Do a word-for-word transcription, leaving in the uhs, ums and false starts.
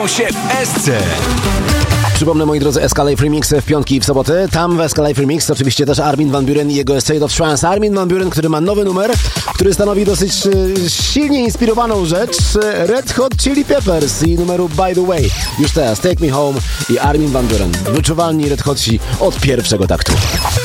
znajdują się w Esce. Przypomnę, moi drodzy, Escalade Remix w piątki i w soboty. Tam w Escalade Remix oczywiście też Armin van Buuren i jego State of Trance. Armin van Buuren, który ma nowy numer, który stanowi dosyć e, silnie inspirowaną rzecz. Red Hot Chili Peppers i numeru By The Way. Już teraz Take Me Home i Armin van Buuren. Wyczuwalni Red Hotsi od pierwszego taktu.